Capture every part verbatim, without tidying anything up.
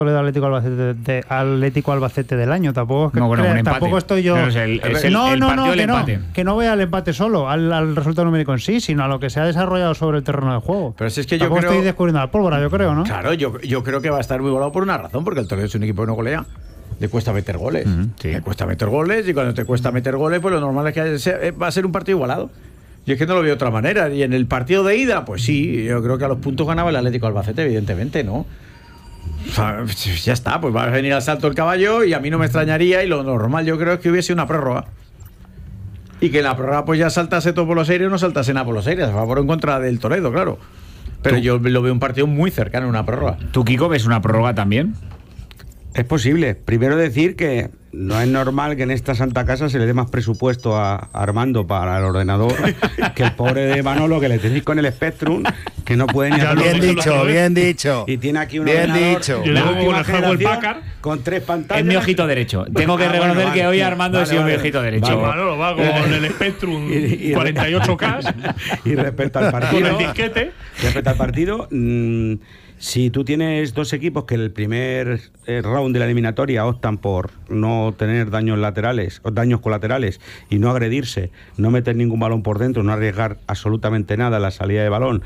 Atlético Albacete, de, Atlético Albacete del año. Tampoco es que no, bueno, crea, un empate. tampoco estoy yo. Pero es el, es el, no, el no, partido no, del que empate. no, que no voy al empate solo, al, al resultado numérico en sí, sino a lo que se ha desarrollado sobre el terreno de juego. Pero si es que yo tampoco creo... estoy descubriendo la pólvora, yo creo, ¿no? Claro, yo, yo creo que va a estar muy volado por una razón, porque el Toledo es un equipo que no golea. Le cuesta meter goles. Uh-huh, sí. Le cuesta meter goles, y cuando te cuesta meter goles, pues lo normal es que sea, va a ser un partido igualado. Y es que no lo veo de otra manera. Y en el partido de ida, pues sí, yo creo que a los puntos ganaba el Atlético Albacete, evidentemente, ¿no? O sea, ya está, pues va a venir al salto el caballo y a mí no me extrañaría, y lo normal yo creo es que hubiese una prórroga. Y que en la prórroga pues ya saltase todo por los aires o no saltase nada por los aires, a favor o en contra del Toledo, claro. Pero ¿Tú? yo lo veo un partido muy cercano en una prórroga. ¿Tú, Kiko, ves una prórroga también? Es posible. Primero decir que no es normal que en esta santa casa se le dé más presupuesto a Armando para el ordenador que el pobre de Manolo, que le tenéis con el Spectrum, que no puede ni hacer. Bien dicho, bien dicho. Y tiene aquí un bien ordenador dicho. Yo luego con el hardware Packard con tres pantallas. Es mi ojito derecho. Tengo que ah, reconocer bueno, vale, que hoy Armando vale, ha sido vale, mi ojito derecho. Vale. Manolo va con el Spectrum y, y, cuarenta y ocho K. Y respecto al partido. Con el disquete. Respecto al partido. Mmm, Si tú tienes dos equipos que en el primer eh, round de la eliminatoria optan por no tener daños laterales o daños colaterales y no agredirse, no meter ningún balón por dentro, no arriesgar absolutamente nada a la salida de balón,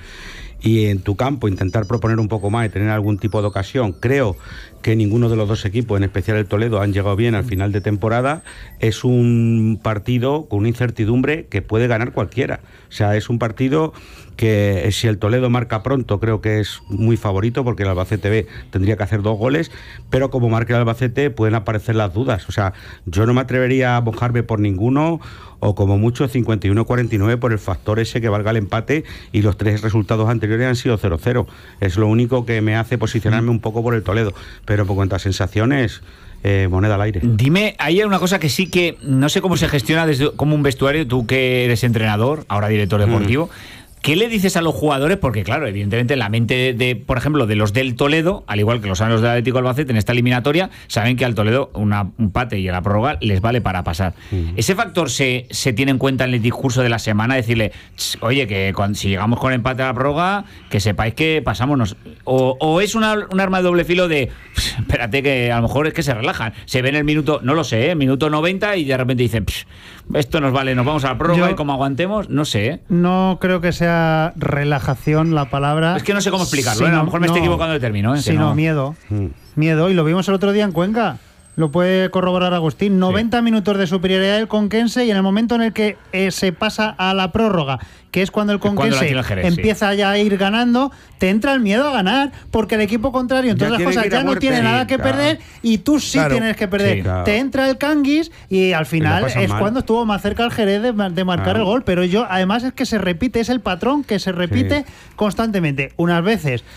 y en tu campo intentar proponer un poco más y tener algún tipo de ocasión, creo que ninguno de los dos equipos, en especial el Toledo, han llegado bien al final de temporada. Es un partido con una incertidumbre que puede ganar cualquiera. O sea, es un partido que si el Toledo marca pronto, creo que es muy favorito, porque el Albacete B tendría que hacer dos goles, pero como marque el Albacete pueden aparecer las dudas. O sea, yo no me atrevería a mojarme por ninguno, o como mucho cincuenta y uno cuarenta y nueve por el factor ese que valga el empate, y los tres resultados anteriores han sido cero cero. Es lo único que me hace posicionarme un poco por el Toledo, pero por cuantas sensaciones, eh, moneda al aire. Dime, hay una cosa que sí que no sé cómo se gestiona desde como un vestuario, tú que eres entrenador, ahora director deportivo. Mm. ¿Qué le dices a los jugadores? Porque, claro, evidentemente la mente de, de, por ejemplo, de los del Toledo, al igual que lo saben los del Atlético Albacete en esta eliminatoria, saben que al Toledo una, un empate y a la prórroga les vale para pasar. Uh-huh. ¿Ese factor se, se tiene en cuenta en el discurso de la semana? Decirle, oye, que cuando, si llegamos con empate a la prórroga, que sepáis que pasamos. O, o es una, un arma de doble filo de, espérate, que a lo mejor es que se relajan. Se ven el minuto, no lo sé, ¿eh? minuto noventa, y de repente dicen, esto nos vale, nos vamos a la prórroga. Yo, y como aguantemos, no sé. ¿eh? No creo que sea relajación la palabra. Es que no sé cómo explicarlo, sí, ¿eh? A lo mejor me no, estoy equivocando de término. ¿eh? Sí, no, no, miedo. Mm. Miedo, y lo vimos el otro día en Cuenca. Lo puede corroborar Agustín. noventa sí. minutos de superioridad del Conquense, y en el momento en el que eh, se pasa a la prórroga, que es cuando el Conquense el Jerez, empieza sí. ya a ir ganando, te entra el miedo a ganar, porque el equipo contrario, en todas las cosas, ya no tiene nada que claro. perder, y tú sí claro. tienes que perder. Sí, claro. Te entra el Canguis, y al final es mal. cuando estuvo más cerca el Jerez de, de marcar claro. el gol. Pero yo, además, es que se repite, es el patrón que se repite sí. constantemente. Unas veces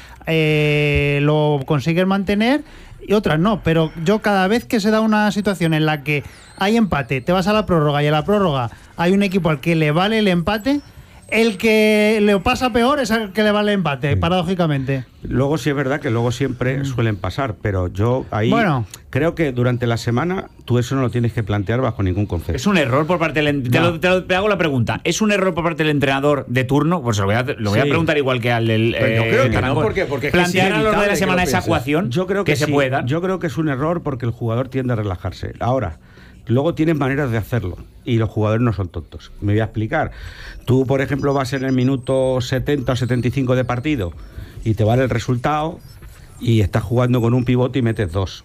eh, lo consigues mantener y otras no, pero yo cada vez que se da una situación en la que hay empate, te vas a la prórroga, y a la prórroga hay un equipo al que le vale el empate, el que le pasa peor es el que le vale el empate, sí. paradójicamente. Luego sí es verdad que luego siempre suelen pasar, pero yo ahí bueno. creo que durante la semana tú eso no lo tienes que plantear bajo ningún concepto. Es un error por parte del... Te, no. lo, te, lo, te hago la pregunta. ¿Es un error por parte del entrenador de turno? Pues lo voy a, lo voy sí. a preguntar igual que al del... Pero yo eh, creo que no, porque, porque plantear a lo largo de la semana esa ecuación yo creo que, que se sí. puede dar. Yo creo que es un error porque el jugador tiende a relajarse. Ahora, luego tienes maneras de hacerlo, y los jugadores no son tontos. Me voy a explicar. Tú, por ejemplo, vas en el minuto setenta o setenta y cinco de partido y te vale el resultado, y estás jugando con un pivote y metes dos.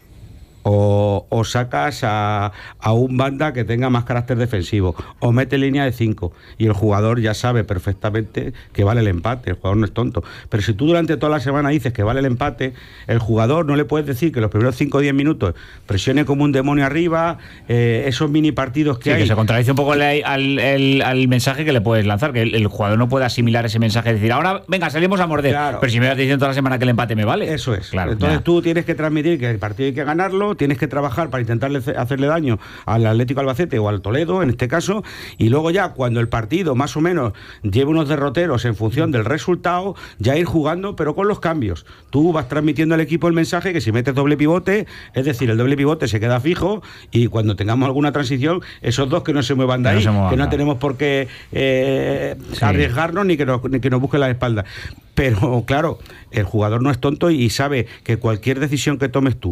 O, o sacas a, a un banda que tenga más carácter defensivo, o mete línea de cinco, y el jugador ya sabe perfectamente que vale el empate. El jugador no es tonto. Pero si tú durante toda la semana dices que vale el empate, el jugador no le puedes decir que los primeros cinco o diez minutos presione como un demonio arriba, eh, esos mini partidos que sí, hay. Que se contradice un poco al, al, al, al mensaje que le puedes lanzar, que el, el jugador no puede asimilar ese mensaje y decir, ahora venga, salimos a morder. Claro. Pero si me vas diciendo toda la semana que el empate me vale. Eso es. Claro, Entonces ya. tú tienes que transmitir que el partido hay que ganarlo. partido, tienes que trabajar para intentarle hacerle daño al Atlético Albacete o al Toledo, en este caso, y luego ya cuando el partido más o menos lleve unos derroteros en función del resultado, ya ir jugando, pero con los cambios. Tú vas transmitiendo al equipo el mensaje que si metes doble pivote, es decir, el doble pivote se queda fijo y cuando tengamos alguna transición, esos dos que no se muevan de ahí, que no, que no tenemos por qué eh, sí. arriesgarnos ni que, nos, ni que nos busquen la espalda. Pero claro, el jugador no es tonto y sabe que cualquier decisión que tomes tú